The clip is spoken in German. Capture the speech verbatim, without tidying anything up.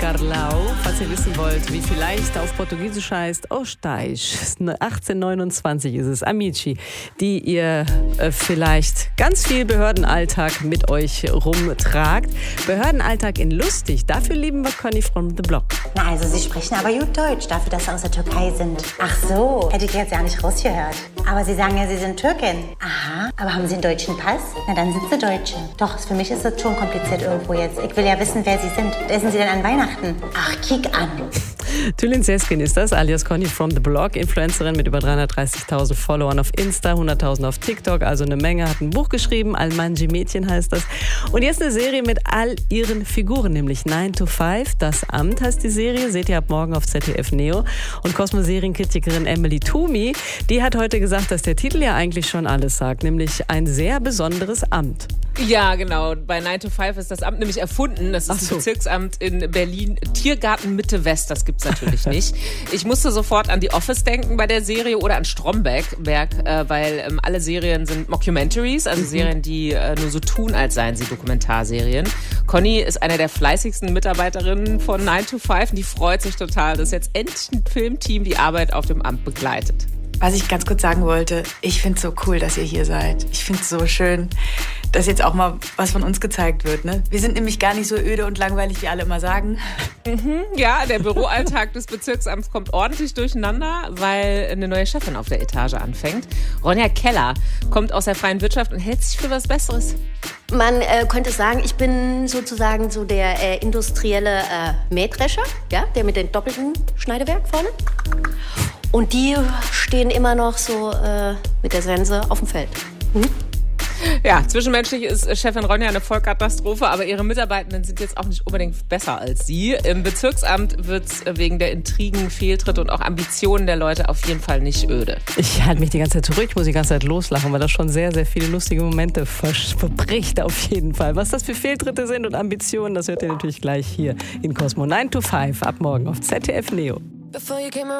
Carlau, falls ihr wissen wollt, wie vielleicht auf Portugiesisch heißt, Osteich. achtzehnhundertneunundzwanzig ist es, Amici, die ihr äh, vielleicht ganz viel Behördenalltag mit euch rumtragt. Behördenalltag in lustig, dafür lieben wir Conny from the Block. Na, also Sie sprechen aber gut Deutsch, dafür, dass Sie aus der Türkei sind. Ach so, hätte ich jetzt ja nicht rausgehört. Aber Sie sagen ja, Sie sind Türkin. Aha, aber haben Sie einen deutschen Pass? Na, dann sind Sie Deutsche. Doch, für mich ist das schon kompliziert irgendwo jetzt. Ich will ja wissen, wer Sie sind. Was essen Sie denn an Weihnachten? Ach, kick an. Tülin Seskin ist das, alias Conny from the Block, Influencerin mit über dreihundertdreißigtausend Followern auf Insta, hunderttausend auf TikTok, also eine Menge, hat ein Buch geschrieben, Almanji Mädchen heißt das. Und jetzt eine Serie mit all ihren Figuren, nämlich nine to five, das Amt heißt die Serie, seht ihr ab morgen auf Z D F Neo. Und Cosmo-Serienkritikerin Emily Toomey, die hat heute gesagt, dass der Titel ja eigentlich schon alles sagt, nämlich ein sehr besonderes Amt. Ja, genau. Bei nine to five ist das Amt nämlich erfunden. Das ist so. Ein Bezirksamt in Berlin. Tiergarten Mitte West, das gibt's natürlich nicht. Ich musste sofort an The Office denken bei der Serie oder an Stromberg, Berg, äh, weil ähm, alle Serien sind Mockumentaries, also mhm. Serien, die äh, nur so tun, als seien sie Dokumentarserien. Conny ist eine der fleißigsten Mitarbeiterinnen von nine to five und die freut sich total, dass jetzt endlich ein Filmteam die Arbeit auf dem Amt begleitet. Was ich ganz kurz sagen wollte, ich finde es so cool, dass ihr hier seid. Ich finde es so schön, dass jetzt auch mal was von uns gezeigt wird. Ne? Wir sind nämlich gar nicht so öde und langweilig, wie alle immer sagen. Mhm, ja, der Büroalltag des Bezirksamts kommt ordentlich durcheinander, weil eine neue Chefin auf der Etage anfängt. Ronja Keller kommt aus der freien Wirtschaft und hält sich für was Besseres. Man äh, könnte sagen, ich bin sozusagen so der äh, industrielle äh, Mähdrescher, ja, der mit dem doppelten Schneidewerk vorne. Und die stehen immer noch so äh, mit der Sense auf dem Feld. Mhm. Ja, zwischenmenschlich ist Chefin Ronja eine Vollkatastrophe, aber ihre Mitarbeitenden sind jetzt auch nicht unbedingt besser als sie. Im Bezirksamt wird es wegen der Intrigen, Fehltritte und auch Ambitionen der Leute auf jeden Fall nicht öde. Ich halte mich die ganze Zeit zurück, ich muss die ganze Zeit loslachen, weil das schon sehr, sehr viele lustige Momente verbricht auf jeden Fall. Was das für Fehltritte sind und Ambitionen, das hört ihr natürlich gleich hier in Cosmo nine to five ab morgen auf Z D F Neo.